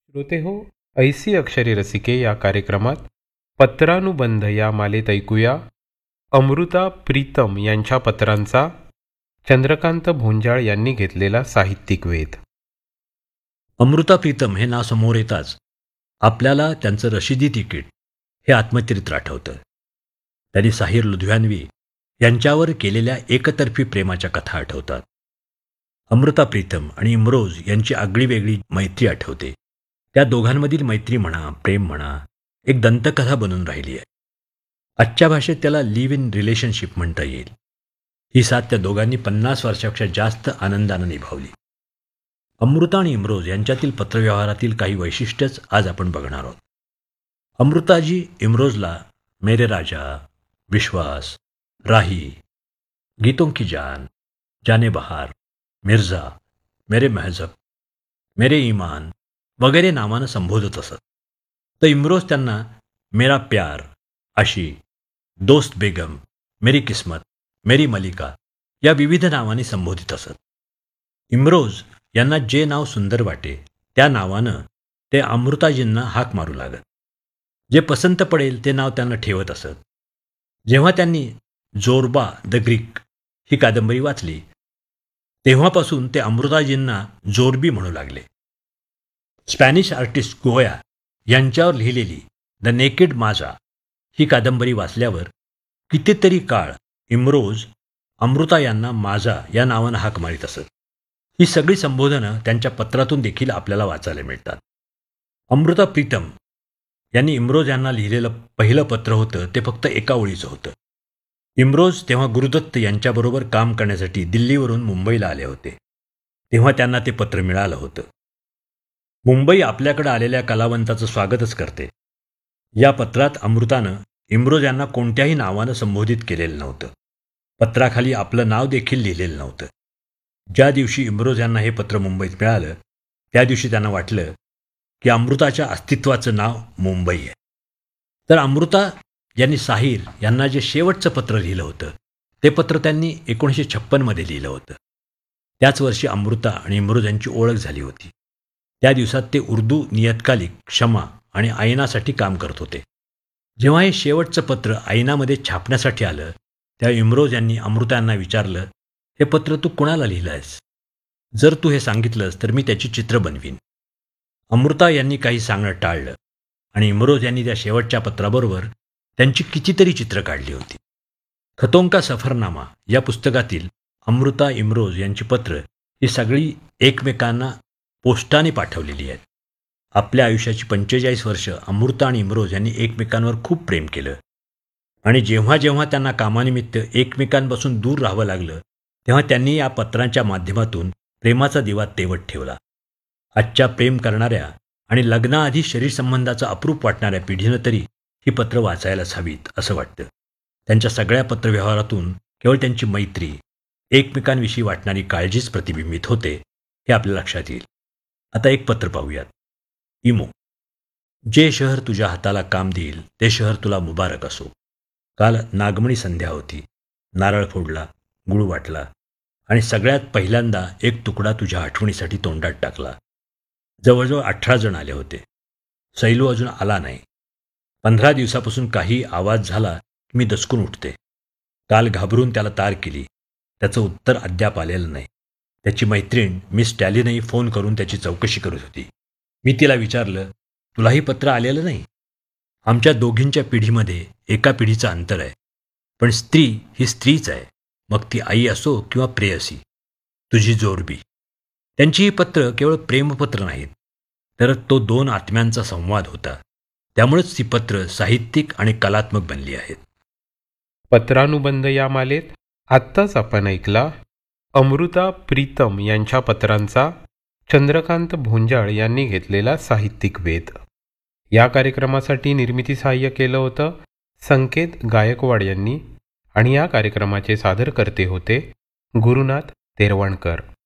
श्रोते हो, ऐसी अक्षरे रसिके या कार्यक्रमात पत्रानुबंध या मालेत ऐकूया अमृता प्रीतम यांच्या पत्रांचा चंद्रकांत भोंजाळ यांनी घेतलेला साहित्यिक वेध. अमृता प्रीतम हे नाव समोर येताच आपल्याला त्यांचं रशिदी तिकीट हे आत्मचरित्र आठवतं. त्यांनी साहिर लुधियानवी यांच्यावर केलेल्या एकतर्फी प्रेमाच्या कथा आठवतात. अमृता प्रीतम आणि इम्रोज यांची आगळीवेगळी मैत्री आठवते. त्या दोघांमधील मैत्री म्हणा, प्रेम म्हणा, एक दंतकथा बनून राहिली आहे. आजच्या भाषेत त्याला लिव्ह इन रिलेशनशिप म्हणता येईल. ही साथ त्या दोघांनी 50 वर्षापेक्षा जास्त आनंदानं निभावली. अमृता आणि इम्रोज यांच्यातील पत्रव्यवहारातील काही वैशिष्ट्यच आज आपण बघणार आहोत. अमृताजी इम्रोजला मेरे राजा, विश्वास, राही, गीतों की जान, जाने बहार, मिर्झा, मेरे महजब, मेरे ईमान वगैरे नावानं संबोधत असत. तर इम्रोज त्यांना मेरा प्यार, आशी, दोस्त बेगम, मेरी किस्मत, मेरी मलिका या विविध नावांनी संबोधित असत. इम्रोज यांना जे नाव सुंदर वाटे त्या नावानं ते अमृताजींना हाक मारू लागत. जे पसंत पडेल ते नाव त्यांना ठेवत असत. जेव्हा त्यांनी जोरबा द ग्रीक ही कादंबरी वाचली तेव्हापासून ते अमृताजींना जोरबी म्हणू लागले. स्पॅनिश आर्टिस्ट गोया यांच्यावर लिहिलेली द नेकेड माझा ही कादंबरी वाचल्यावर कितीतरी काळ इम्रोज अमृता यांना माझा या नावानं हाक मारित असत. ही सगळी संबोधनं त्यांच्या पत्रातून देखील आपल्याला वाचायला मिळतात. अमृता प्रीतम यांनी इम्रोज यांना लिहिलेलं पहिलं पत्र होतं ते फक्त एका ओळीचं होतं. इम्रोज तेव्हा गुरुदत्त यांच्याबरोबर काम करण्यासाठी दिल्लीवरून मुंबईला आले होते. तेव्हा त्यांना ते पत्र मिळालं होतं. मुंबई आपल्याकडे आलेल्या कलावंताचं स्वागतच करते. या पत्रात अमृतानं इम्रोज यांना कोणत्याही नावानं संबोधित केलेलं नव्हतं. पत्राखाली आपलं नाव देखील लिहिलेलं नव्हतं. ज्या दिवशी इम्रोज यांना हे पत्र मुंबईत मिळालं त्या दिवशी त्यांना वाटलं की अमृताच्या अस्तित्वाचं नाव मुंबई आहे. तर अमृता यांनी साहिर यांना जे शेवटचं पत्र लिहिलं होतं ते पत्र त्यांनी 1956 लिहिलं होतं. त्याच वर्षी अमृता आणि इम्रोज यांची ओळख झाली होती. त्या दिवसात ते उर्दू नियतकालिक क्षमा आणि आईनासाठी काम करत होते. जेव्हा हे शेवटचं पत्र आईनामध्ये छापण्यासाठी आलं तेव्हा इम्रोज यांनी अमृता यांना विचारलं, हे पत्र तू कुणाला लिहिलं आहेस? जर तू हे सांगितलंस तर मी त्याची चित्र बनवीन. अमृता यांनी काही सांगणं टाळलं आणि इम्रोज यांनी त्या शेवटच्या पत्राबरोबर त्यांची कितीतरी चित्र काढली होती. खतों का सफरनामा या पुस्तकातील अमृता इम्रोज यांची पत्र ही सगळी एकमेकांना पोस्टाने पाठवलेली आहेत. आपल्या आयुष्याची 45 वर्ष अमृता आणि इम्रोज यांनी एकमेकांवर खूप प्रेम केलं आणि जेव्हा जेव्हा त्यांना कामानिमित्त एकमेकांपासून दूर राहावं लागलं तेव्हा त्यांनी या पत्रांच्या माध्यमातून प्रेमाचा दिवा तेवत ठेवला. आजच्या प्रेम करणाऱ्या आणि लग्नाआधी शरीर संबंधाचा अप्रूप वाटणाऱ्या पिढीनं तरी ही पत्र वाचायलाच हवीत असं वाटतं. त्यांच्या सगळ्या पत्रव्यवहारातून केवळ त्यांची मैत्री, एकमेकांविषयी वाटणारी काळजीच प्रतिबिंबित होते हे आपल्या लक्षात येईल. आता एक पत्र पाहूयात. इमो, जे शहर तुझ्या हाताला काम देईल ते शहर तुला मुबारक असो. काल नागमणी संध्या होती. नारळ फोडला, गुळ वाटला आणि सगळ्यात पहिल्यांदा एक तुकडा तुझ्या आठवणीसाठी तोंडात टाकला. जवळजवळ 18 जण आले होते. सैलू अजून आला नाही. 15 दिवसापासून काही आवाज झाला की मी दचकून उठते. काल घाबरून त्याला तार केली. त्याचं उत्तर अद्याप आलेलं नाही. त्याची मैत्रीण मिस टॅलीनंही फोन करून त्याची चौकशी करत होती. मी तिला विचारलं, तुलाही पत्र आलेलं नाही? आमच्या दोघींच्या पिढीमध्ये एका पिढीचं अंतर आहे, पण स्त्री ही स्त्रीच आहे, मग ती आई असो किंवा प्रेयसी. तुझी जोरबी. त्यांची ही पत्र केवळ प्रेमपत्र नाहीत, तर तो 2 आत्म्यांचा संवाद होता. त्यामुळेच ती पत्र साहित्यिक आणि कलात्मक बनली आहेत. पत्रानुबंध या मालेत आत्ताच आपण ऐकला अमृता प्रीतम यांच्या पत्रांचा चंद्रकांत भोंजाळ यांनी घेतलेला साहित्यिक वेध. या कार्यक्रमासाठी निर्मिती सहाय्य केलं होतं संकेत गायकवाड यांनी आणि या कार्यक्रमाचे सादरकर्ते होते गुरुनाथ तेरवणकर.